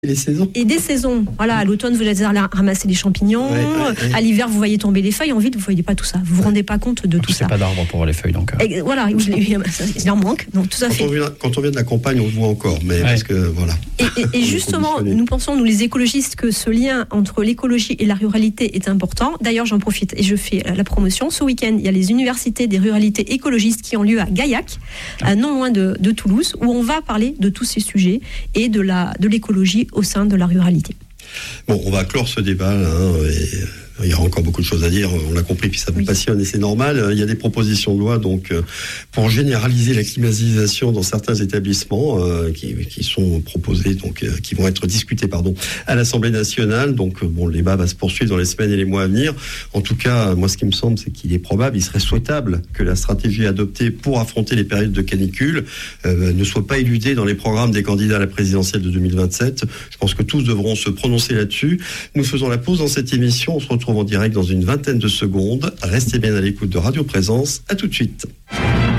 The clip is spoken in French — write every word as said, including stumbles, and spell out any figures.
les saisons. Et des saisons. Voilà, à l'automne, vous allez ramasser les champignons. Ouais, ouais, ouais. À l'hiver, vous voyez tomber les feuilles. En ville, vous ne voyez pas tout ça. Vous ne vous rendez pas compte de tout c'est ça. C'est pas d'arbres pour voir les feuilles, donc. Euh... Et, voilà, il en manque. Donc, tout à quand, fait. On vient, quand on vient de la campagne, on le voit encore. Mais ouais. parce que, voilà. Et, et, et justement, nous pensons, nous les écologistes, que ce lien entre l'écologie et la ruralité est important. D'ailleurs, j'en profite et je fais la promotion. Ce week-end, il y a les universités des ruralités écologistes qui ont lieu à Gaillac, ah. non loin de, de Toulouse, où on va parler de tous ces sujets et de, la, de l'écologie au sein de la ruralité. Bon, on va clore ce débat là, hein, et il y aura encore beaucoup de choses à dire, on l'a compris, puis ça vous oui. passionne et c'est normal. Il y a des propositions de loi donc pour généraliser la climatisation dans certains établissements euh, qui, qui sont proposés, donc euh, qui vont être discutés pardon, à l'Assemblée nationale. Donc bon, le débat va se poursuivre dans les semaines et les mois à venir. En tout cas, moi ce qui me semble, c'est qu'il est probable, il serait souhaitable que la stratégie adoptée pour affronter les périodes de canicule euh, ne soit pas éludée dans les programmes des candidats à la présidentielle de deux mille vingt-sept. Je pense que tous devront se prononcer là-dessus. Nous faisons la pause dans cette émission, on se retrouve en direct dans une vingtaine de secondes. Restez bien à l'écoute de Radio Présence. À tout de suite.